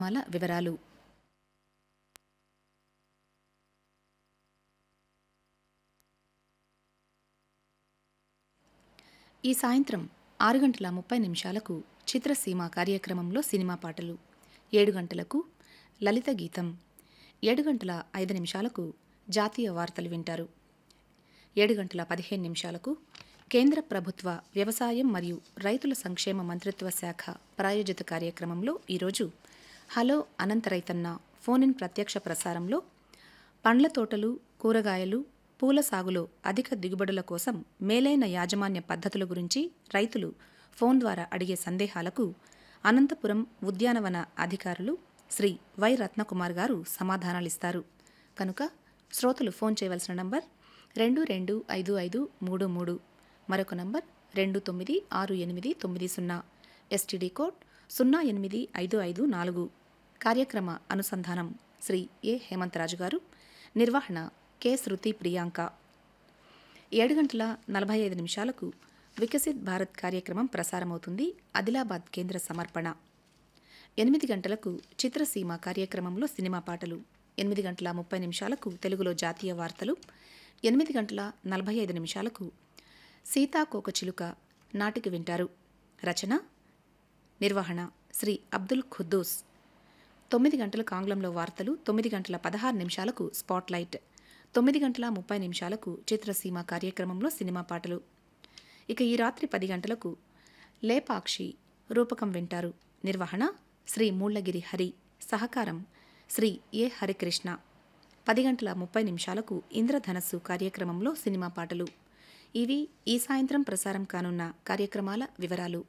వివరాలు. ఈ సాయంత్రం 6:30 చిత్రసీమ కార్యక్రమంలో సినిమా పాటలు, 7 గంటలకు లలిత గీతం, 7:05 జాతీయ వార్తలు వింటారు. 7:15 కేంద్ర ప్రభుత్వ వ్యవసాయం మరియు రైతుల సంక్షేమ మంత్రిత్వ శాఖ ప్రాయోజిత కార్యక్రమంలో ఈరోజు హలో అనంత రైతన్న ఫోన్ ఇన్ ప్రత్యక్ష ప్రసారంలో పండ్ల తోటలు, కూరగాయలు, పూల సాగులో అధిక దిగుబడుల కోసం మేలైన యాజమాన్య పద్ధతుల గురించి రైతులు ఫోన్ ద్వారా అడిగే సందేహాలకు అనంతపురం ఉద్యానవన అధికారులు శ్రీ వై రత్నకుమార్ గారు సమాధానాలిస్తారు. కనుక శ్రోతలు ఫోన్ చేయవలసిన నంబర్ 225533, మరొక నంబర్ 296890, ఎస్టీడీ కోడ్ 08554. కార్యక్రమ అనుసంధానం శ్రీ ఏ హేమంతరాజు గారు, నిర్వహణ కె శృతి ప్రియాంక. 7:45 వికసిత్ భారత్ కార్యక్రమం ప్రసారమవుతుంది. ఆదిలాబాద్ కేంద్ర సమర్పణ. 8 గంటలకు చిత్రసీమ కార్యక్రమంలో సినిమా పాటలు, 8:30 తెలుగులో జాతీయ వార్తలు, 8:45 సీతాకోకచిలుక నాటిక వింటారు. రచన, నిర్వహణ శ్రీ అబ్దుల్ ఖుద్దూస్. 9 గంటలకు ఆంగ్లంలో వార్తలు, 9:16 స్పాట్లైట్, 9:30 చిత్రసీమ కార్యక్రమంలో సినిమా పాటలు. ఇక ఈ రాత్రి 10 గంటలకు లేపాక్షి రూపకం వింటారు. నిర్వహణ శ్రీ మూళ్లగిరి హరి, సహకారం శ్రీ ఏ హరికృష్ణ. 10:30 ఇంద్రధనస్సు కార్యక్రమంలో సినిమా పాటలు. ఇవి ఈ సాయంత్రం ప్రసారం కానున్న కార్యక్రమాల వివరాలు.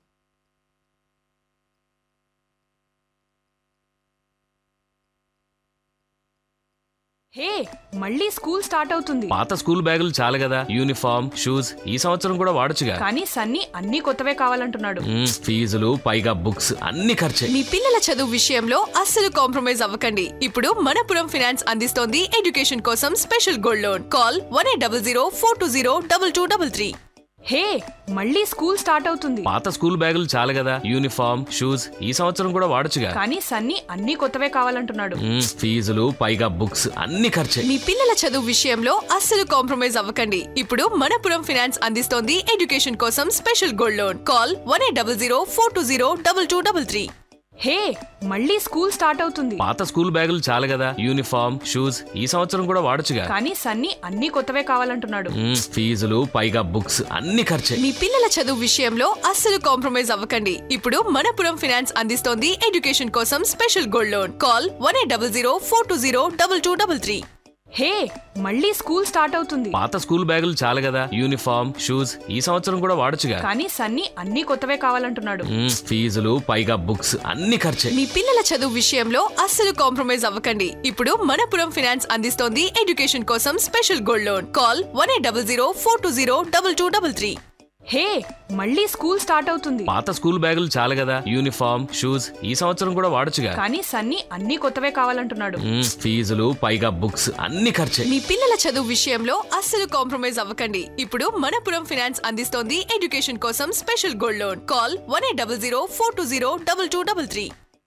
హే, మళ్ళీ స్కూల్ స్టార్ట్ అవుతుంది. పాత స్కూల్ బ్యాగులు చాలు కదా, యూనిఫామ్, షూస్ ఈ సంవత్సరం కూడా వాడొచ్చుగా. కానీ సన్నీ అన్ని కొత్తవే కావాలంటున్నాడు. ఫీజులు పైగా బుక్స్ అన్ని ఖర్చే. మీ పిల్లల చదువు విషయంలో అస్సలు కాంప్రమైజ్ అవ్వకండి. ఇప్పుడు మనపురం ఫైనాన్స్ అందిస్తోంది ఎడ్యుకేషన్ కోసం స్పెషల్ గోల్డ్ లోన్. కాల్ 1800 420 2233. హే, మళ్ళీ స్కూల్ స్టార్ట్ అవుతుంది. పాత స్కూల్ బ్యాగులు చాలు కదా, యూనిఫామ్, షూస్ ఈ సంవత్సరం కూడా వాడొచ్చుగా. కానీ సన్నీ అన్ని కొత్తవే కావాలంటున్నాడు. ఫీజులు పైగా బుక్స్ అన్ని ఖర్చే. మీ పిల్లల చదువు విషయంలో అస్సలు కాంప్రమైజ్ అవ్వకండి. ఇప్పుడు మనపురం ఫైనాన్స్ అందిస్తోంది ఎడ్యుకేషన్ కోసం స్పెషల్ గోల్డ్ లోన్. కాల్ 1800 420 2233. హే, మళ్ళీ స్కూల్ స్టార్ట్ అవుతుంది. పాత స్కూల్ బ్యాగులు చాలు కదా, యూనిఫామ్, షూస్ ఈ సంవత్సరం కూడా వాడొచ్చుగా. కానీ సన్నీ అన్ని కొత్తవే కావాలంటున్నాడు. ఫీజులు పైగా బుక్స్ అన్ని ఖర్చే. మీ పిల్లల చదువు విషయంలో అస్సలు కాంప్రమైజ్ అవ్వకండి. ఇప్పుడు మనపురం ఫైనాన్స్ అందిస్తోంది ఎడ్యుకేషన్ కోసం స్పెషల్ గోల్డ్ లోన్. కాల్ 1800 420 2233. హే, మళ్ళీ స్కూల్ స్టార్ట్ అవుతుంది. పాత స్కూల్ బ్యాగులు చాలు కదా, యూనిఫామ్, షూస్ ఈ సంవత్సరం కూడా వాడొచ్చుగా. కానీ సన్నీ అన్ని కొత్తవే కావాలంటున్నాడు. ఫీజులు పైగా బుక్స్ అన్ని ఖర్చే. మీ పిల్లల చదువు విషయంలో అస్సలు కాంప్రమైజ్ అవ్వకండి. ఇప్పుడు మనపురం ఫైనాన్స్ అందిస్తోంది ఎడ్యుకేషన్ కోసం స్పెషల్ గోల్డ్ లోన్. కాల్ 1800 420 2233. హే, మళ్ళీ స్కూల్ స్టార్ట్ అవుతుంది. పాత స్కూల్ బ్యాగులు చాలు కదా, యూనిఫామ్, షూస్ ఈ సంవత్సరం కూడా వాడొచ్చుగా. కానీ సన్నీ అన్ని కొత్తవే కావాలంటున్నాడు. ఫీజులు పైగా బుక్స్ అన్ని ఖర్చే. మీ పిల్లల చదువు విషయంలో అస్సలు కాంప్రమైజ్ అవ్వకండి. ఇప్పుడు మనపురం ఫైనాన్స్ అందిస్తోంది ఎడ్యుకేషన్ కోసం స్పెషల్ గోల్డ్ లోన్. కాల్ 1800 420 2233.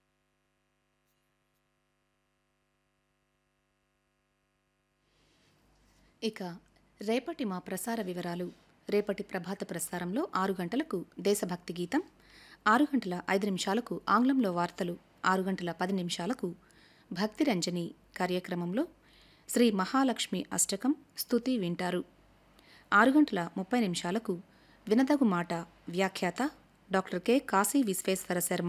ఇక రేపటి మా ప్రసార వివరాలు. రేపటి ప్రభాత ప్రసారంలో 6 గంటలకు దేశభక్తి గీతం, 6:05 ఆంగ్లంలో వార్తలు, 6:10 భక్తి రంజని కార్యక్రమంలో శ్రీ మహాలక్ష్మి అష్టకం స్తుతి వింటారు. 6:30 వినదగు మాట, వ్యాఖ్యాత డాక్టర్ కె కాశీ విశ్వేశ్వర శర్మ.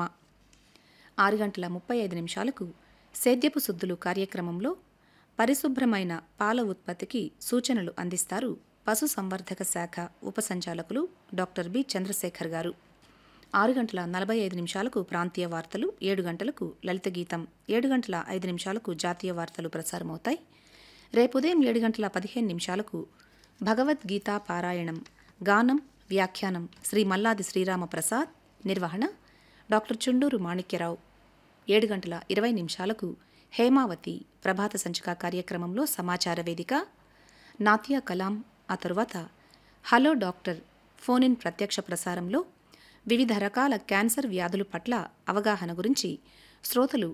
6:35 సేద్యపు సుద్దులు కార్యక్రమంలో పరిశుభ్రమైన పాల ఉత్పత్తికి సూచనలు అందిస్తారు పశు సంవర్ధక శాఖ ఉప సంచాలకులు డాక్టర్ బి చంద్రశేఖర్ గారు. 6:45 ప్రాంతీయ వార్తలు, 7 గంటలకు లలిత గీతం, 7:05 జాతీయ వార్తలు ప్రసారమవుతాయి. రేపు ఉదయం 7:15 భగవద్గీతా పారాయణం, గానం, వ్యాఖ్యానం శ్రీ మల్లాది శ్రీరామప్రసాద్, నిర్వహణ డాక్టర్ చుండూరు మాణిక్యరావు. 7:20 హేమావతి ప్రభాత సంచిక కార్యక్రమంలో సమాచార వేదిక, నాత్యా కలాం, ఆ తరువాత హలో డాక్టర్ ఫోన్ ఇన్ ప్రత్యక్ష ప్రసారంలో వివిధ రకాల క్యాన్సర్ వ్యాధుల పట్ల అవగాహన గురించి శ్రోతలు